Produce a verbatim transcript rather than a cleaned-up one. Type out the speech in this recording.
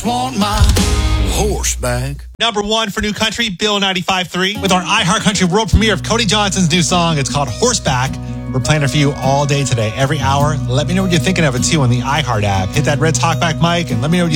want my horse back. Number one for New Country, Bill ninety-five point three. With our iHeartCountry world premiere of Cody Johnson's new song. It's called Horseback. We're playing it for you all day today, every hour. Let me know what you're thinking of it, too, on the iHeart app. Hit that red talkback mic and let me know what you